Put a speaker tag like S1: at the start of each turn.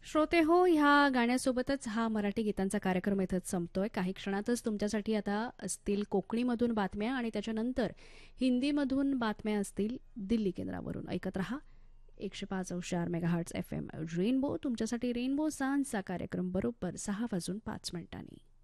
S1: श्रोते हो, ह्या गाण्यासोबतच हा मराठी गीतांचा कार्यक्रम इथंच संपतोय. काही क्षणातच तुमच्यासाठी आता असतील कोकणीमधून बातम्या आणि त्याच्यानंतर हिंदीमधून बातम्या असतील दिल्ली केंद्रावरून. ऐकत रहा 105.4 मेगाहर्ट्झ FM रेनबो. तुमच्यासाठी रेनबो सांजचा कार्यक्रम बरोबर 6 वाजून 5 मिनिटांनी.